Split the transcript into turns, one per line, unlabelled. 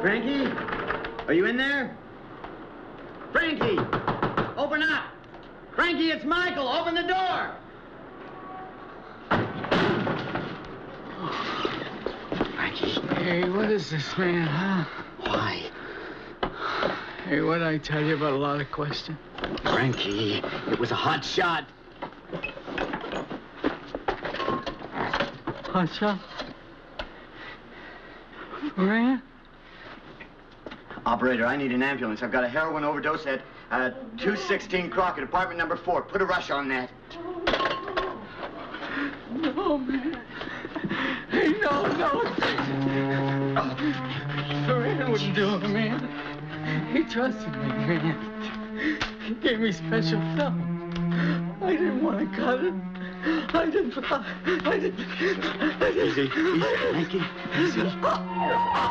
Frankie? Are you in there? Frankie! Open up! Frankie, it's Michael! Open the door! Frankie.
Hey, what is this, man, huh?
Why?
Hey, what'd I tell you about a lot of questions?
Frankie, it was a hot shot.
Hot shot? Ran?
Operator, I need an ambulance. I've got a heroin overdose at 216 Crockett, apartment number 4. Put a rush on that.
No, man. Hey, no. Duran wouldn't do it, man. He trusted me, man. He gave me special stuff. I didn't want to cut it. I didn't.
Easy, Frankie. Easy.